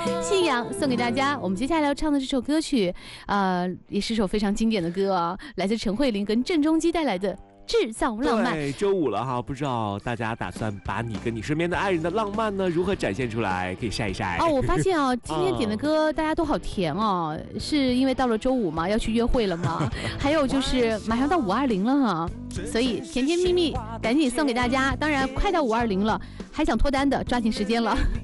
信仰送给大家。我们接下来要唱的这首歌曲，也是首非常经典的歌啊，来自陈慧琳跟郑中基带来的。制造浪漫。 对，周五了哈，不知道大家打算把你跟你身边的爱人的浪漫呢如何展现出来？可以晒一晒。 我发现今天点的歌大家都好甜哦，是因为到了周五嘛，要去约会了吗？还有就是马上到520了哈，所以甜甜蜜蜜赶紧送给大家。当然快到520了，还想脱单的抓紧时间了。